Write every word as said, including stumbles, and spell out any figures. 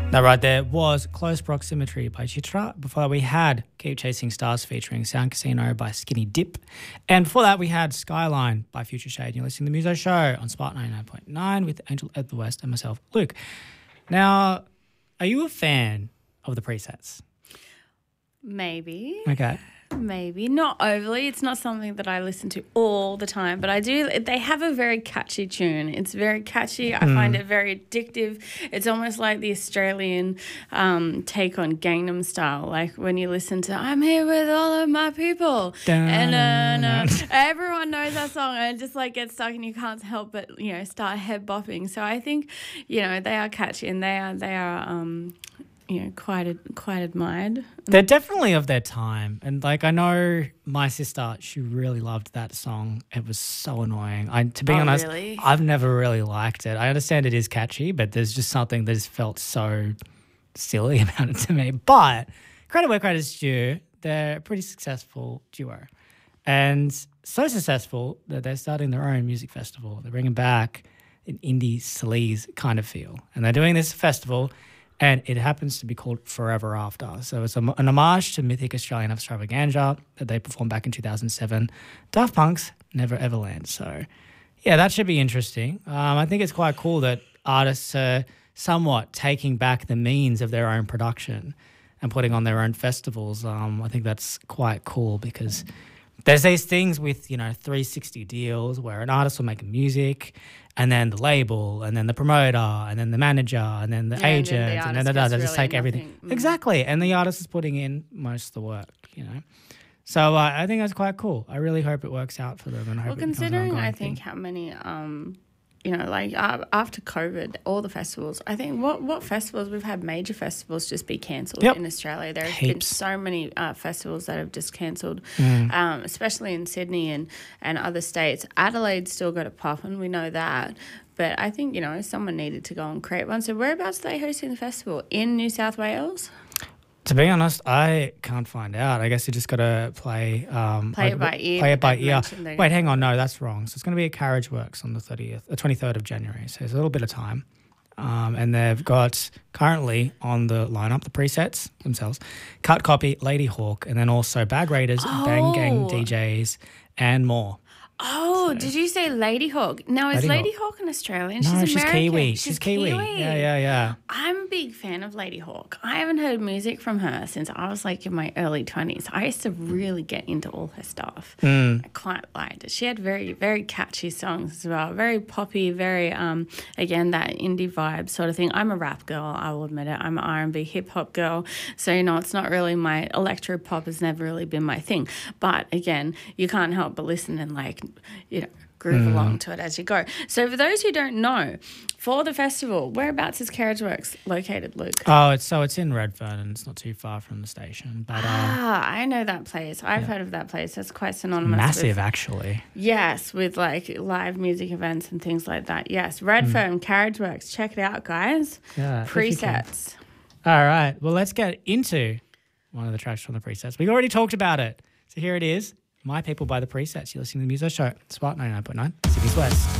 That right there was Close Proximity by Chitra. Before that we had Keep Chasing Stars featuring Sound Casino by Skinny Dip. And before that we had Skyline by Future Shade. You're listening to the Muso Show on Spark ninety-nine point nine with Angel at the West and myself, Luke. Now, are you a fan of the presets? Maybe. Okay. Maybe. Not overly. It's not something that I listen to all the time, but I do. They have a very catchy tune. It's very catchy. I mm. find it very addictive. It's almost like the Australian um, take on Gangnam Style. Like when you listen to I'm Here With All of My People. Dun, and uh, no, everyone knows that song and it just like gets stuck and you can't help but, you know, start head bopping. So I think, you know, they are catchy and they are, they are, um, you know, quite quite admired. They're definitely of their time. And, like, I know my sister, she really loved that song. It was so annoying. I, to be oh, honest, really? I've never really liked it. I understand it is catchy, but there's just something that just felt so silly about it to me. But credit where credit's due, they're a pretty successful duo. And so successful that they're starting their own music festival. They're bringing back an indie sleaze kind of feel. And they're doing this festival and it happens to be called Forever After. So it's a, an homage to Mythic Australian Extravaganza that they performed back in two thousand seven. Daft Punk's Never Everland. So, yeah, that should be interesting. Um, I think it's quite cool that artists are somewhat taking back the means of their own production and putting on their own festivals. Um, I think that's quite cool because there's these things with, you know, three sixty deals where an artist will make music and then the label and then the promoter and then the manager and then the yeah, agent and then, the and then the, they just really take everything. Mm. Exactly. And the artist is putting in most of the work, you know. So uh, I think that's quite cool. I really hope it works out for them. And I hope well, it considering an I think thing. how many... Um, You know, like uh, after COVID, all the festivals, I think what, what festivals, we've had major festivals just be cancelled yep. in Australia. There have been so many uh, festivals that have just cancelled, mm. um, especially in Sydney and, and other states. Adelaide's still got a pop and we know that. But I think, you know, someone needed to go and create one. So whereabouts are they hosting the festival? In New South Wales? To be honest, I can't find out. I guess you just got to play... Um, play like, it by ear. Play it by ear. Wait, hang on. No, that's wrong. So it's going to be at Carriage Works on the thirtieth, the twenty-third of January. So there's a little bit of time. Um, and they've got currently on the lineup, the presets themselves, Cut Copy, Lady Hawk, and then also Bag Raiders, oh. Bang Gang D Js, and more. Oh, so. Did you say Lady Hawk? Now, is Lady Lady Hawk. Hawk an Australian? No, she's she's American. Kiwi. She's, she's Kiwi. Kiwi. Yeah, yeah, yeah. I'm a big fan of Lady Hawk. I haven't heard music from her since I was like in my early twenties. I used to really get into all her stuff. Mm. I quite liked it. She had very, very catchy songs as well. Very poppy, very, um, again, that indie vibe sort of thing. I'm a rap girl, I will admit it. I'm an R and B hip hop girl. So, you know, it's not really my electro pop has never really been my thing. But again, you can't help but listen and like, you know, groove mm. along to it as you go. So for those who don't know, for the festival, whereabouts is Carriage Works located, Luke? Oh, it's so it's in Redfern and it's not too far from the station. But uh, ah, I know that place. I've yeah. heard of that place. That's quite synonymous. Massive, with, actually. Yes, with like live music events and things like that. Yes, Redfern, mm. Carriage Works. Check it out, guys. Yeah, presets. All right. Well, let's get into one of the tracks from the presets. We already talked about it. So here it is. My People by the Presets. You're listening to the Muso Show. Spark ninety-nine point nine, Sydney's West.